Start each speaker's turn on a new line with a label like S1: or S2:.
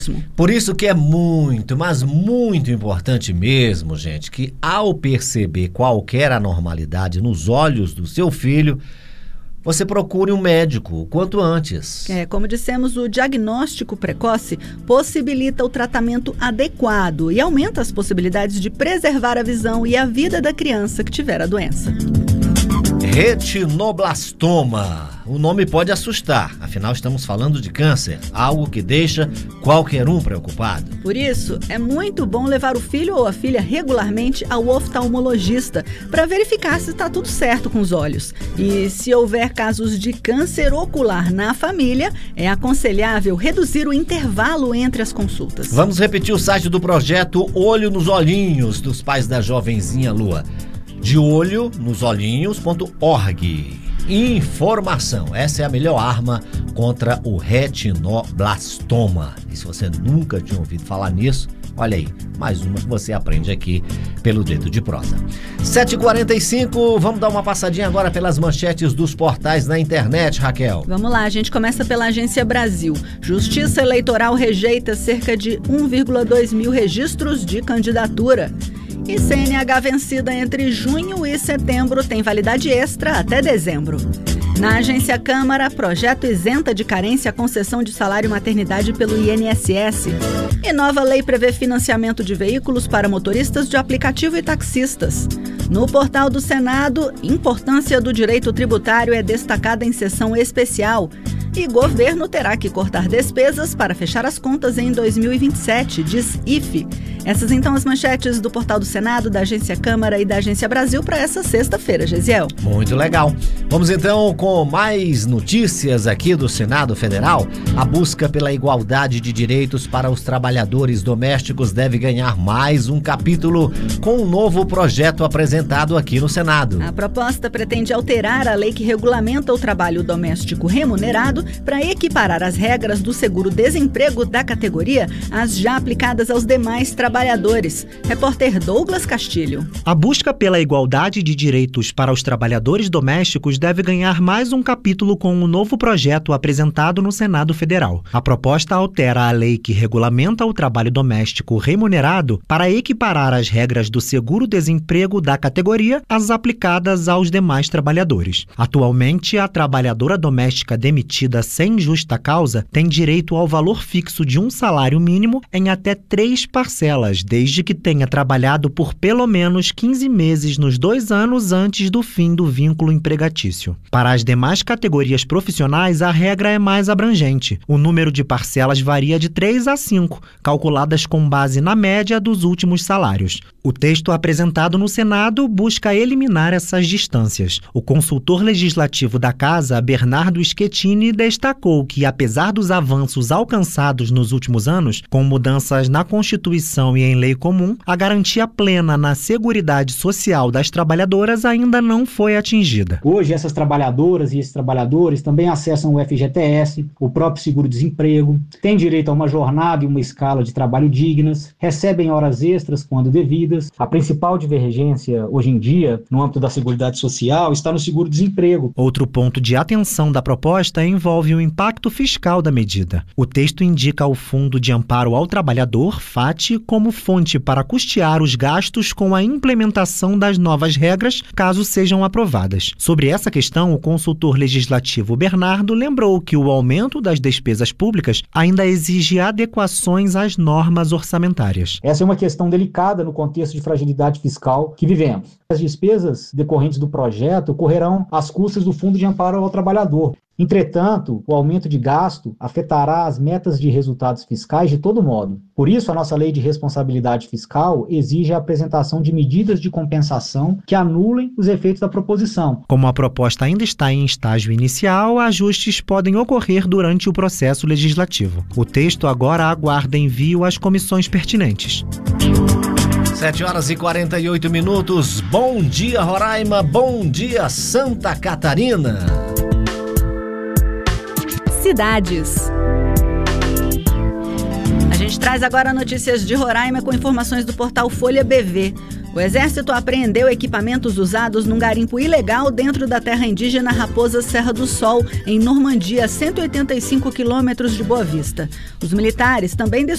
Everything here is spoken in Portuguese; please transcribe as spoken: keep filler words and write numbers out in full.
S1: Por isso que é muito, mas muito importante mesmo, gente, que ao perceber qualquer anormalidade nos olhos do seu filho, você procure um médico o quanto antes.
S2: É, como dissemos, o diagnóstico precoce possibilita o tratamento adequado e aumenta as possibilidades de preservar a visão e a vida da criança que tiver a doença.
S1: Retinoblastoma. O nome pode assustar, afinal estamos falando de câncer, algo que deixa qualquer um preocupado.
S2: Por isso, é muito bom levar o filho ou a filha regularmente ao oftalmologista para verificar se está tudo certo com os olhos. E se houver casos de câncer ocular na família, é aconselhável reduzir o intervalo entre as consultas.
S1: Vamos repetir o site do projeto Olho nos Olhinhos dos pais da jovenzinha Lua. De olho nos olhinhos ponto org. Informação, essa é a melhor arma contra o retinoblastoma. E se você nunca tinha ouvido falar nisso, olha aí, mais uma que você aprende aqui pelo Dedo de Prosa. sete e quarenta e cinco, vamos dar uma passadinha agora pelas manchetes dos portais na internet, Raquel.
S2: Vamos lá, a gente começa pela Agência Brasil. Justiça Eleitoral rejeita cerca de um vírgula dois mil registros de candidatura. E C N H vencida entre junho e setembro tem validade extra até dezembro. Na Agência Câmara, projeto isenta de carência a concessão de salário maternidade pelo I N S S. E nova lei prevê financiamento de veículos para motoristas de aplicativo e taxistas. No portal do Senado, importância do direito tributário é destacada em sessão especial. E governo terá que cortar despesas para fechar as contas em dois mil e vinte e sete, diz I F E. Essas então as manchetes do portal do Senado, da Agência Câmara e da Agência Brasil para essa sexta-feira, Gesiel.
S1: Muito legal. Vamos então com mais notícias aqui do Senado Federal. A busca pela igualdade de direitos para os trabalhadores domésticos deve ganhar mais um capítulo com um novo projeto apresentado aqui no Senado.
S2: A proposta pretende alterar a lei que regulamenta o trabalho doméstico remunerado para equiparar as regras do seguro-desemprego da categoria às já aplicadas aos demais trabalhadores. Repórter Douglas Castilho.
S3: A busca pela igualdade de direitos para os trabalhadores domésticos deve ganhar mais um capítulo com um novo projeto apresentado no Senado Federal. A proposta altera a lei que regulamenta o trabalho doméstico remunerado para equiparar as regras do seguro-desemprego da categoria às aplicadas aos demais trabalhadores. Atualmente, a trabalhadora doméstica demitida sem justa causa tem direito ao valor fixo de um salário mínimo em até três parcelas, desde que tenha trabalhado por pelo menos quinze meses nos dois anos antes do fim do vínculo empregatício. Para as demais categorias profissionais, a regra é mais abrangente. O número de parcelas varia de três a cinco, calculadas com base na média dos últimos salários. O texto apresentado no Senado busca eliminar essas distâncias. O consultor legislativo da Casa, Bernardo Schettini, destacou que, apesar dos avanços alcançados nos últimos anos, com mudanças na Constituição e em lei comum, a garantia plena na seguridade social das trabalhadoras ainda não foi atingida.
S4: Hoje, essas trabalhadoras e esses trabalhadores também acessam o F G T S, o próprio seguro-desemprego, têm direito a uma jornada e uma escala de trabalho dignas, recebem horas extras quando devidas. A principal divergência, hoje em dia, no âmbito da seguridade social, está no seguro-desemprego.
S3: Outro ponto de atenção da proposta envolve o impacto fiscal da medida. O texto indica o Fundo de Amparo ao Trabalhador, FAT, como fonte para custear os gastos com a implementação das novas regras, caso sejam aprovadas. Sobre essa questão, o consultor legislativo Bernardo lembrou que o aumento das despesas públicas ainda exige adequações às normas orçamentárias.
S4: Essa é uma questão delicada no contexto de fragilidade fiscal que vivemos. As despesas decorrentes do projeto correrão às custas do Fundo de Amparo ao Trabalhador. Entretanto, o aumento de gasto afetará as metas de resultados fiscais de todo modo. Por isso, a nossa lei de responsabilidade fiscal exige a apresentação de medidas de compensação que anulem os efeitos da proposição.
S3: Como a proposta ainda está em estágio inicial, ajustes podem ocorrer durante o processo legislativo. O texto agora aguarda envio às comissões pertinentes.
S1: sete horas e quarenta e oito minutos. Bom dia, Roraima. Bom dia, Santa Catarina.
S2: Cidades. A gente traz agora notícias de Roraima com informações do portal Folha B V. O Exército apreendeu equipamentos usados num garimpo ilegal dentro da terra indígena Raposa Serra do Sol, em Normandia, a cento e oitenta e cinco quilômetros de Boa Vista. Os militares também